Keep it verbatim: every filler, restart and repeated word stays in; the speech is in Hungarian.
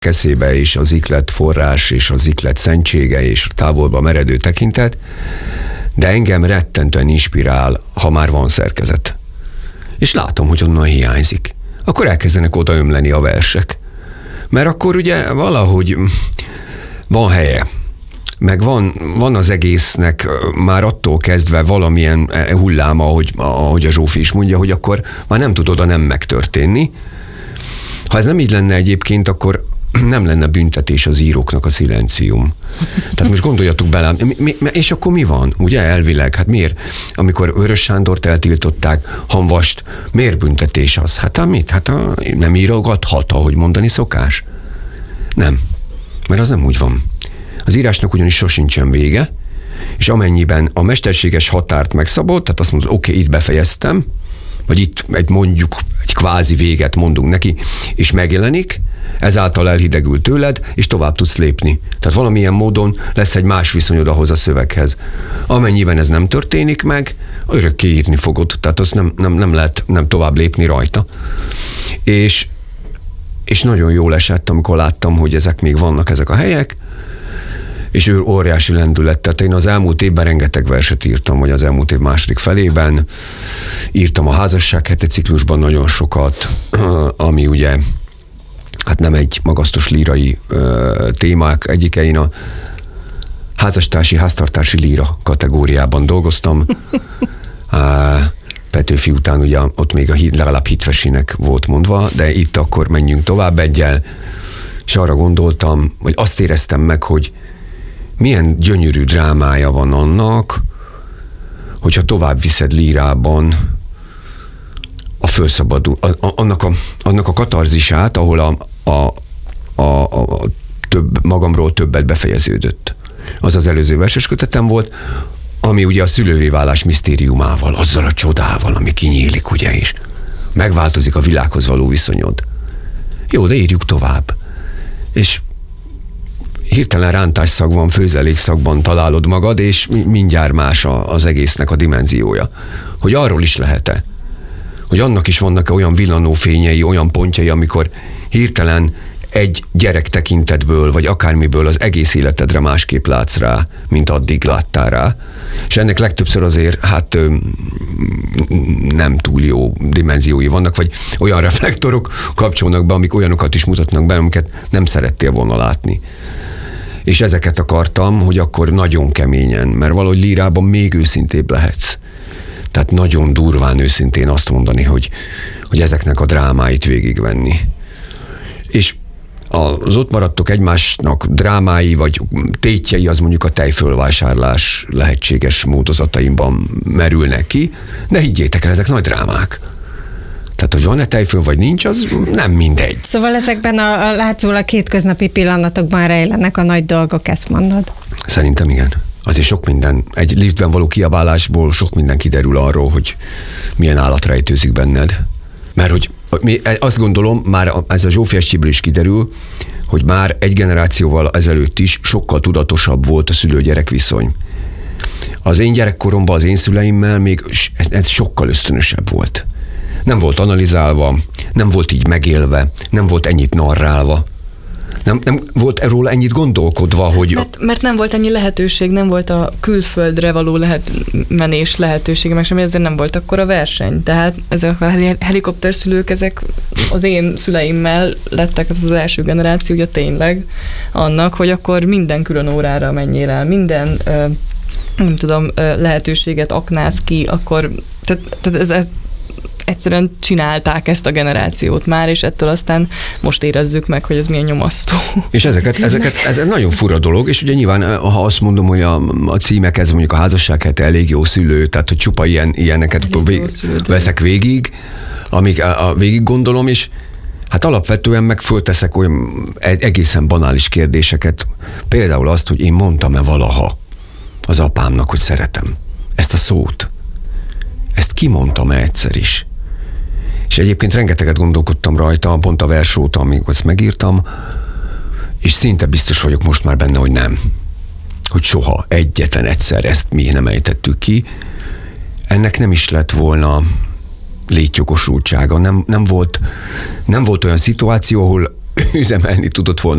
keszébe, és az iklet forrás, és az iklet szentsége, és távolba meredő tekintet, de engem rettentően inspirál, ha már van szerkezet. És látom, hogy onnan hiányzik. Akkor elkezdenek odaömleni a versek. Mert akkor ugye valahogy van helye, meg van, van az egésznek már attól kezdve valamilyen hulláma, ahogy, ahogy a Zsófi is mondja, hogy akkor már nem tud oda nem megtörténni. Ha ez nem így lenne egyébként, akkor nem lenne büntetés az íróknak a szilencium. Tehát most gondoljatok bele, mi, mi, és akkor mi van? Ugye elvileg? Hát miért? Amikor Vörös Sándort eltiltották, Hamvast, miért büntetés az? Hát amit? Hát a, nem írogathat, ahogy mondani szokás? Nem. Mert az nem úgy van. Az írásnak ugyanis sosincsen vége, és amennyiben a mesterséges határt megszabott, tehát azt mondod, oké, okay, itt befejeztem, vagy itt egy mondjuk egy kvázi véget mondunk neki, és megjelenik, ezáltal elhidegül tőled, és tovább tudsz lépni. Tehát valamilyen módon lesz egy más viszonyod ahhoz a szöveghez. Amennyiben ez nem történik meg, örökké írni fogod, tehát azt nem, nem, nem lehet nem tovább lépni rajta. És, és nagyon jól esett, amikor láttam, hogy ezek még vannak, ezek a helyek, és ő óriási lendület. Tehát én az elmúlt évben rengeteg verset írtam, vagy az elmúlt év második felében. Írtam a Házasság hete ciklusban nagyon sokat, ami ugye hát nem egy magasztos lírai ö, témák egyike. Én a házastársi, háztartási líra kategóriában dolgoztam. Petőfi után ugye ott még a hit, legalább hitvesinek volt mondva, de itt akkor menjünk tovább egyel, és arra gondoltam, vagy azt éreztem meg, hogy milyen gyönyörű drámája van annak, hogyha tovább viszed lírában a fölszabadul, a, a, annak, a, annak a katarzisát, ahol a, a, a, a több, magamról többet befejeződött. Az az előző verses kötetem volt, ami ugye a szülővé válás misztériumával, azzal a csodával, ami kinyílik, ugye, és megváltozik a világhoz való viszonyod. Jó, de írjuk tovább. És hirtelen rántásszag van, főzelékszagban találod magad, és mindjárt más az egésznek a dimenziója. Hogy arról is lehet-e? Hogy annak is vannak olyan villanófényei, olyan pontjai, amikor hirtelen egy gyerek tekintetből, vagy akármiből az egész életedre másképp látsz rá, mint addig láttál rá. És ennek legtöbbször azért hát nem túl jó dimenziói vannak, vagy olyan reflektorok kapcsolnak be, amik olyanokat is mutatnak be, amiket nem szerettél volna látni. És ezeket akartam, hogy akkor nagyon keményen, mert valahogy lírában még őszintébb lehetsz. Tehát nagyon durván őszintén azt mondani, hogy, hogy ezeknek a drámáit végigvenni. És az ott maradtok egymásnak drámái, vagy tétjei, az mondjuk a tejfölvásárlás lehetséges módozataimban merülnek ki, de higgyétek el, ezek nagy drámák. Tehát, hogy van-e tejföl, vagy nincs, az nem mindegy. Szóval ezekben a, a látszólag kétköznapi pillanatokban rejlenek a nagy dolgok, ezt mondod? Szerintem igen. Azért sok minden, egy liftben való kiabálásból sok minden kiderül arról, hogy milyen állat rejtőzik benned. Mert hogy azt gondolom, már ez a Zsófi estjéből is kiderül, hogy már egy generációval ezelőtt is sokkal tudatosabb volt a szülő-gyerek viszony. Az én gyerekkoromban az én szüleimmel még ez, ez sokkal ösztönösebb volt. Nem volt analizálva, nem volt így megélve, nem volt ennyit narrálva. Nem, nem volt róla ennyit gondolkodva, hogy... Mert, mert nem volt ennyi lehetőség, nem volt a külföldre való lehet, menés lehetősége, meg semmi, ezért nem volt akkor a verseny. Tehát ezek a helikopterszülők, ezek az én szüleimmel lettek az az első generáció, ugye tényleg annak, hogy akkor minden külön órára menjél el, minden nem tudom, lehetőséget aknáz ki, akkor tehát, tehát ez, ez egyszerűen csinálták ezt a generációt már, és ettől aztán most érezzük meg, hogy ez milyen nyomasztó. És ezeket, ezeket, ez egy nagyon fura dolog, és ugye nyilván, ha azt mondom, hogy a, a címek, ez mondjuk a Házasság hete, Elég jó szülő, tehát hogy csupa ilyen, ilyeneket vég, szülő, veszek végig, amíg a, a végig gondolom, és hát alapvetően meg fölteszek olyan egészen banális kérdéseket, például azt, hogy én mondtam-e valaha az apámnak, hogy szeretem ezt a szót. Ezt kimondtam-e egyszer is. És egyébként rengeteget gondolkodtam rajta, pont a vers óta, amíg ezt megírtam, és szinte biztos vagyok most már benne, hogy nem. Hogy soha egyetlen egyszer ezt mi nem ejtettük ki. Ennek nem is lett volna létjogosultsága. Nem, nem, volt, nem volt olyan szituáció, ahol üzemelni tudott volna